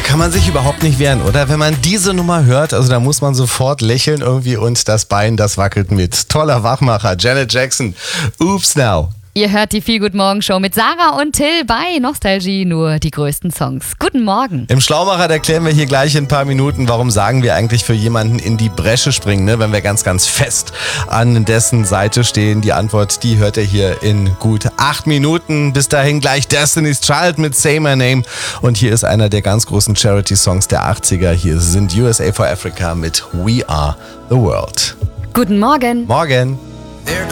kann man sich überhaupt nicht wehren, oder? Wenn man diese Nummer hört, also da muss man sofort lächeln irgendwie und das Bein, das wackelt mit. Toller Wachmacher, Janet Jackson. Oops Now. Ihr hört die Feel Good Morgen Show mit Sarah und Till bei Nostalgie, nur die größten Songs. Guten Morgen. Im Schlaumacher erklären wir hier gleich in ein paar Minuten, warum sagen wir eigentlich für jemanden in die Bresche springen, ne? Wenn wir ganz, ganz fest an dessen Seite stehen. Die Antwort, die hört ihr hier in gut 8 Minuten. Bis dahin gleich Destiny's Child mit Say My Name. Und hier ist einer der ganz großen Charity-Songs der 80er. Hier sind USA for Africa mit We Are the World. Guten Morgen. Morgen. There